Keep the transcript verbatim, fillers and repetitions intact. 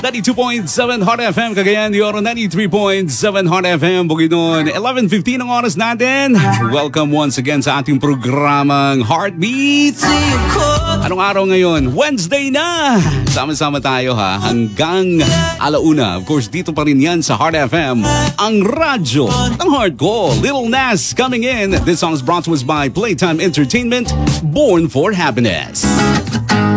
ninety-two point seven Hot F M, Cagayan de Oro, ninety-three point seven Hot F M, Bukidnon. eleven fifteen ang oras natin. Welcome once again sa ating programang Heartbeats. Anong araw ngayon? Wednesday na! Sama-sama tayo ha, hanggang alauna. Of course, dito pa rin yan sa Hot F M, ang radyo ng hardcore. Lil Nas coming in. This song is brought to us by Playtime Entertainment, Born for Happiness.